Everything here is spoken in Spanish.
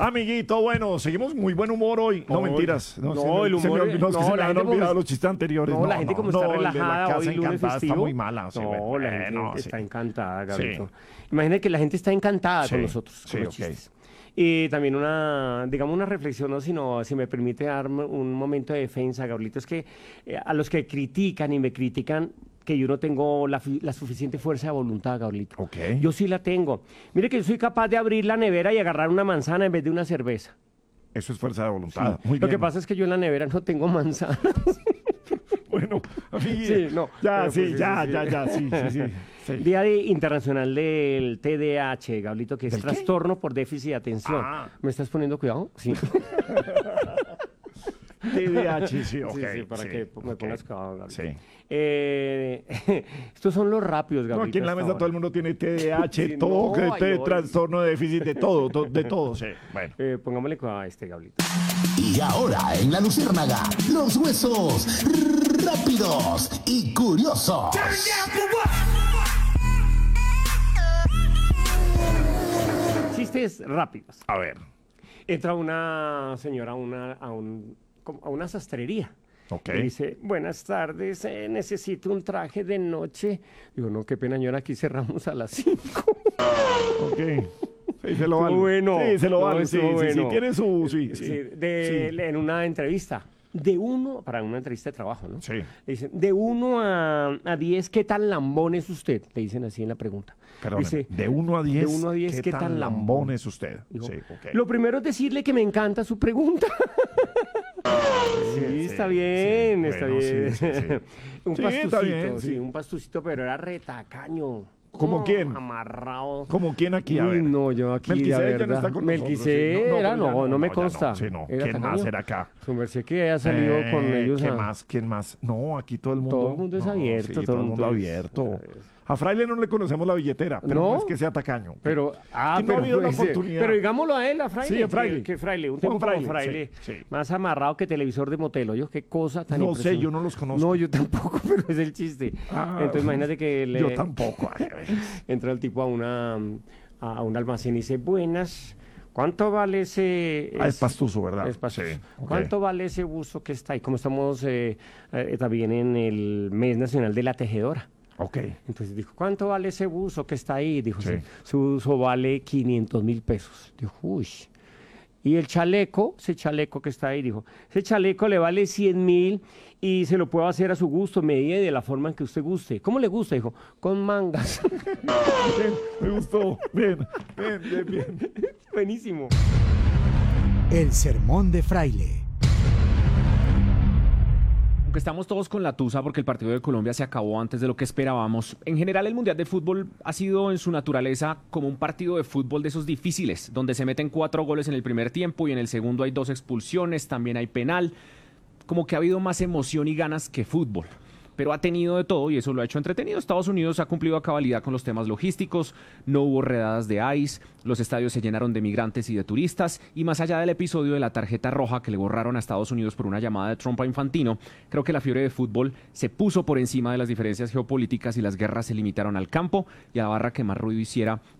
Amiguito, bueno, seguimos muy buen humor hoy. No, mentiras. el humor. Se me habían olvidado los chistes anteriores. No, la gente como está el de relajada la casa hoy, lunes encantada festivo. está muy mala. Sí, No, la gente sí. está encantada, Gabrielito. Sí. Imagínate que la gente está encantada Sí, con nosotros, sí, con los ok. chistes. Y también una reflexión, no, sino si me permite darme un momento de defensa, Gabrielito, es que a los que critican y me critican, que yo no tengo la suficiente fuerza de voluntad, Gabrielito. Ok. Yo sí la tengo. Mire que yo soy capaz de abrir la nevera y agarrar una manzana en vez de una cerveza. Eso es fuerza de voluntad. Muy Lo bien. que pasa es que yo en la nevera no tengo manzanas. Bueno, Sí, no, ya, pero sí, pues, ya, sí. Día Internacional del TDAH, Gablito, que es ¿Del qué? trastorno por déficit de atención. Ah. ¿Me estás poniendo cuidado? Sí. TDAH, sí, ok. Sí, para que me pongas cuidado, Gablito. Sí. Estos son los rápidos, No, Gablito. aquí en la hasta mesa ahora. todo el mundo tiene TDAH, Sí, todo, no, ay, no, trastorno de déficit, de todo, de todo. Sí, bueno. Pongámosle cuidado a este, Gablito. Y ahora en la Luciérnaga, los huesos rápidos y curiosos. Chistes rápidos. A ver. Entra una señora a una sastrería. Ok. Y dice, buenas tardes, necesito un traje de noche. Digo, no, qué pena, señora, aquí cerramos a las 5. Ok. Sí, se lo vale. Bueno. Sí, se lo No, vale. Sí, estuvo sí, bueno. tiene su... Sí. En una entrevista. Para una entrevista de trabajo, ¿no? Sí. Le dicen, de 1 a 10, ¿qué tan lambón es usted? Le dicen así en la pregunta. Perdón, Dice, de 1 a 10, de 1 a 10, ¿qué tan lambón es usted? Dijo, Sí, ok. Lo primero es decirle que me encanta su pregunta. Sí, está bien, sí. está Bueno, bien. sí. Un Sí, pastucito, está bien, sí, sí. un pastucito, pero era retacaño. ¿Cómo quién? Amarrado. ¿Cómo quién aquí? A Uy, ver. no, yo aquí, Melquisede la ya no verdad. está con nosotros, Melquisede sí. era, pero ya no me ya consta. Sí, no. Era ¿Quién más tacaño. era acá? Su merced que haya salido con ellos. ¿Quién más? No, aquí todo el mundo. Todo el mundo es abierto, Sí, todo todo el el mundo mundo es- abierto. A Fraile no le conocemos la billetera, pero ¿No? no es que sea tacaño. Pero, Que no ha pero, habido la pues, oportunidad. pero digámoslo a él, a Fraile. Sí, a Fraile. Que Fraile, un Juan tipo como Fraile, Fraile, sí. más amarrado que televisor de motel. Oye, qué cosa tan No sé, impresionante. yo no los conozco. No, yo tampoco, pero es el chiste. Ah, Entonces, imagínate que Yo tampoco. entra el tipo a un almacén y dice, buenas, ¿cuánto vale ese...? Es pastuso, ¿verdad? Es pastuso. Sí, ok. ¿Cuánto vale ese buzo que está ahí? Como estamos también en el mes nacional de la tejedora. Ok. Entonces dijo, ¿cuánto vale ese buzo que está ahí? Dijo, Sí. su buzo vale 500.000 pesos. Dijo, uy. Y el chaleco, ese chaleco que está ahí, dijo, ese chaleco le vale 100.000 y se lo puedo hacer a su gusto, medida y de la forma en que usted guste. ¿Cómo le gusta? Dijo, con mangas. Bien, me gustó. Bien. Buenísimo. El sermón de Fraile. Aunque estamos todos con la tusa porque el partido de Colombia se acabó antes de lo que esperábamos, en general el Mundial de Fútbol ha sido en su naturaleza como un partido de fútbol de esos difíciles, donde se meten 4 goles en el primer tiempo y en el segundo hay 2 expulsiones, también hay penal, como que ha habido más emoción y ganas que fútbol. Pero ha tenido de todo y eso lo ha hecho entretenido. Estados Unidos ha cumplido a cabalidad con los temas logísticos, no hubo redadas de ICE, los estadios se llenaron de migrantes y de turistas, y más allá del episodio de la tarjeta roja que le borraron a Estados Unidos por una llamada de Trump a Infantino, creo que la fiebre de fútbol se puso por encima de las diferencias geopolíticas y las guerras se limitaron al campo y a la barra que más ruido hiciera